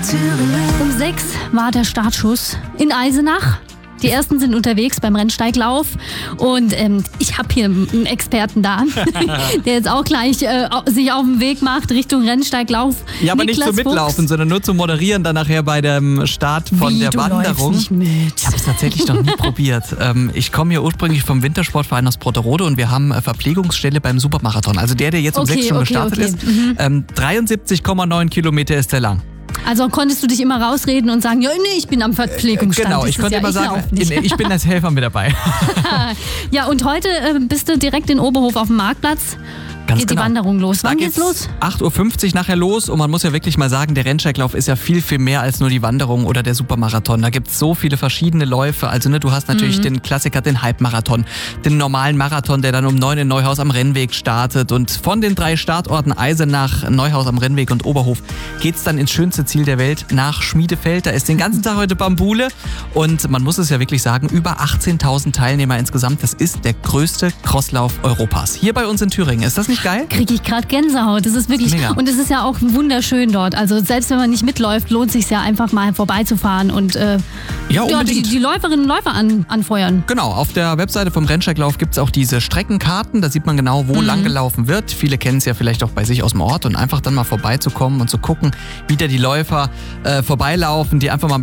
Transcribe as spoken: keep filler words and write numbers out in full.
Um sechs war der Startschuss in Eisenach. Die ersten sind unterwegs beim Rennsteiglauf und ähm, ich habe hier einen Experten da, der jetzt auch gleich äh, sich auf den Weg macht Richtung Rennsteiglauf. Ja, aber Niklas nicht zum Mitlaufen, Fuchs. sondern nur zum Moderieren dann nachher bei dem Start von Wie, der du Wanderung. läufst nicht mit. Ich habe es tatsächlich noch nie probiert. Ähm, ich komme hier ursprünglich vom Wintersportverein aus Brotterode und wir haben eine Verpflegungsstelle beim Supermarathon. Also der, der jetzt um Okay, sechs schon okay, gestartet okay. ist. Mhm. Ähm, dreiundsiebzig Komma neun Kilometer ist der lang. Also konntest du dich immer rausreden und sagen, ja, nee, ich bin am Verpflegungsstand. Genau, Das ich ist konnte ja, immer ich sagen, lauf nicht. ich bin als Helfer mit dabei. Ja, und heute äh, bist du direkt in Oberhof auf dem Marktplatz. Ganz Geht genau. die Wanderung los. Da Wann geht's los? acht Uhr fünfzig nachher los und man muss ja wirklich mal sagen, der Rennsteiglauf ist ja viel, viel mehr als nur die Wanderung oder der Supermarathon. Da gibt es so viele verschiedene Läufe. Also ne, du hast natürlich mhm. den Klassiker, den Halbmarathon, den normalen Marathon, der dann um neun in Neuhaus am Rennweg startet. Und von den drei Startorten Eisenach, Neuhaus am Rennweg und Oberhof geht's dann ins schönste Ziel der Welt, nach Schmiedefeld. Da ist den ganzen Tag heute Bambule und man muss es ja wirklich sagen, über achtzehntausend Teilnehmer insgesamt. Das ist der größte Crosslauf Europas. Hier bei uns in Thüringen. Ist das nicht geil? Kriege ich gerade Gänsehaut. Das ist wirklich, Mega. und es ist ja auch wunderschön dort. Also selbst wenn man nicht mitläuft, lohnt es sich ja einfach mal vorbeizufahren und äh, Ja, ja, die, die Läuferinnen und Läufer an, anfeuern. Genau, auf der Webseite vom Rennsteiglauf gibt es auch diese Streckenkarten. Da sieht man genau, wo Mhm. lang gelaufen wird. Viele kennen es ja vielleicht auch bei sich aus dem Ort und einfach dann mal vorbeizukommen und zu gucken, wie da die Läufer äh, vorbeilaufen, die einfach mal